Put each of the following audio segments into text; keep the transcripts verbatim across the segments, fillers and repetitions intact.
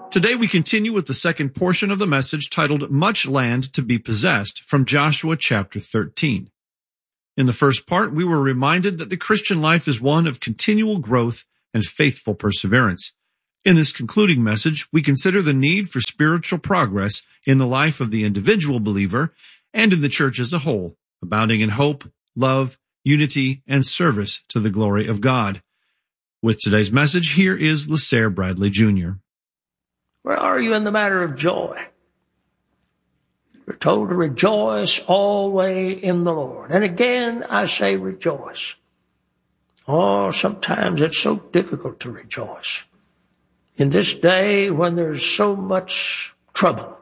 Today we continue with the second portion of the message titled Much Land to be Possessed from Joshua chapter thirteen. In the first part, we were reminded that the Christian life is one of continual growth and faithful perseverance. In this concluding message, we consider the need for spiritual progress in the life of the individual believer and in the church as a whole, abounding in hope, love, unity, and service to the glory of God. With today's message, here is LaSare Bradley Junior Where are you in the matter of joy? We're told to rejoice always in the Lord. And again, I say rejoice. Oh, sometimes it's so difficult to rejoice. In this day when there's so much trouble,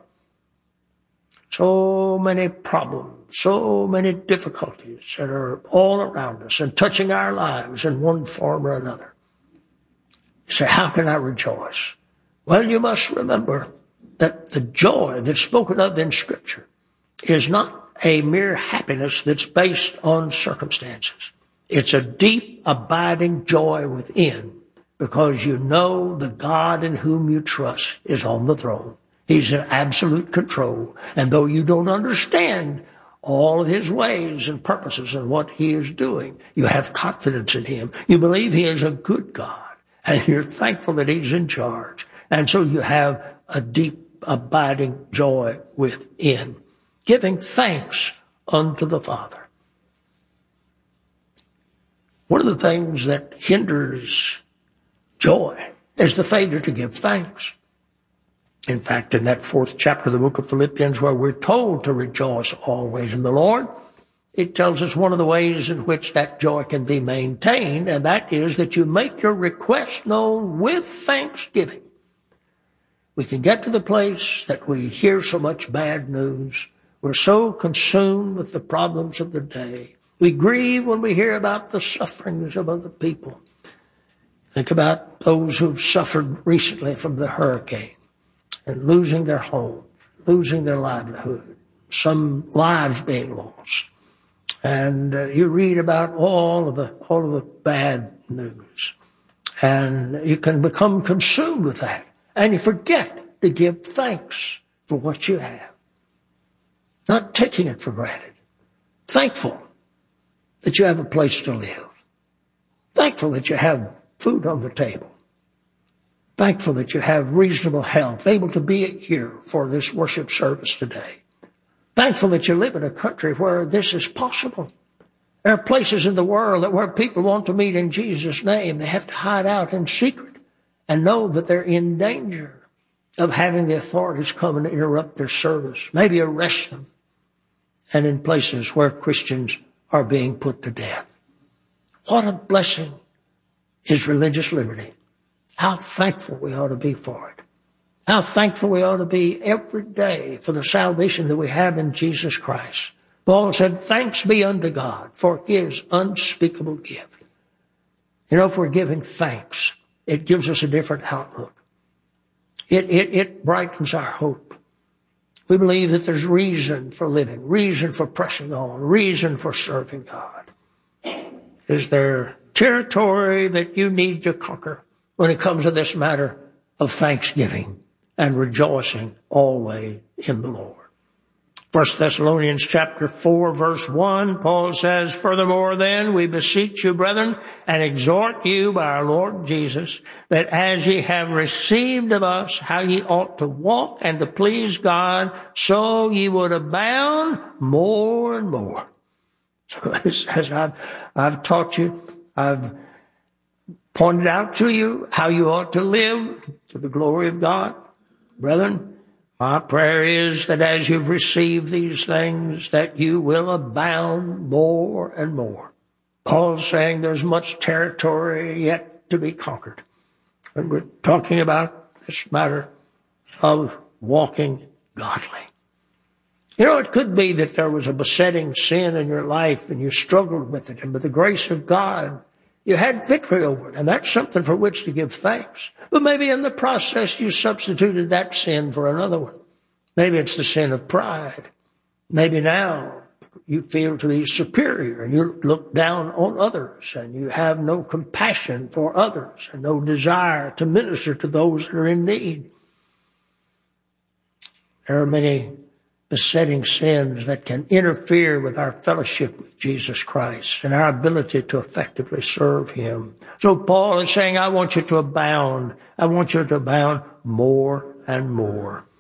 so many problems, so many difficulties that are all around us and touching our lives in one form or another. You say, how can I rejoice? Well, you must remember that the joy that's spoken of in Scripture is not a mere happiness that's based on circumstances. It's a deep, abiding joy within because you know the God in whom you trust is on the throne. He's in absolute control. And though you don't understand all of his ways and purposes and what he is doing, you have confidence in him. You believe he is a good God, and you're thankful that he's in charge. And so you have a deep, abiding joy within, giving thanks unto the Father. One of the things that hinders joy is the failure to give thanks. In fact, in that fourth chapter of the book of Philippians, where we're told to rejoice always in the Lord, it tells us one of the ways in which that joy can be maintained, and that is that you make your request known with thanksgiving. We can get to the place that we hear so much bad news. We're so consumed with the problems of the day. We grieve when we hear about the sufferings of other people. Think about those who've suffered recently from the hurricane and losing their home, losing their livelihood, some lives being lost. And uh, you read about all of the all of the bad news. And you can become consumed with that. And you forget to give thanks for what you have. Not taking it for granted. Thankful that you have a place to live. Thankful that you have food on the table. Thankful that you have reasonable health, able to be here for this worship service today. Thankful that you live in a country where this is possible. There are places in the world that where people want to meet in Jesus' name, they have to hide out in secret and know that they're in danger of having the authorities come and interrupt their service, maybe arrest them, and in places where Christians are being put to death. What a blessing is religious liberty. How thankful we ought to be for it. How thankful we ought to be every day for the salvation that we have in Jesus Christ. Paul said, thanks be unto God for his unspeakable gift. You know, if we're giving thanks, it gives us a different outlook. It, it, it brightens our hope. We believe that there's reason for living, reason for pressing on, reason for serving God. Is there territory that you need to conquer when it comes to this matter of thanksgiving and rejoicing always in the Lord? First Thessalonians chapter four, verse one, Paul says, furthermore then, we beseech you, brethren, and exhort you by our Lord Jesus, that as ye have received of us how ye ought to walk and to please God, so ye would abound more and more. So as I've, I've taught you, I've pointed out to you how you ought to live to the glory of God. Brethren, my prayer is that as you've received these things, that you will abound more and more. Paul's saying there's much territory yet to be conquered. And we're talking about this matter of walking godly. You know, it could be that there was a besetting sin in your life and you struggled with it, and by the grace of God, you had victory over it, and that's something for which to give thanks. But maybe in the process you substituted that sin for another one. Maybe it's the sin of pride. Maybe now you feel to be superior and you look down on others and you have no compassion for others and no desire to minister to those that are in need. There are many besetting sins that can interfere with our fellowship with Jesus Christ and our ability to effectively serve him. So Paul is saying, I want you to abound. I want you to abound more and more.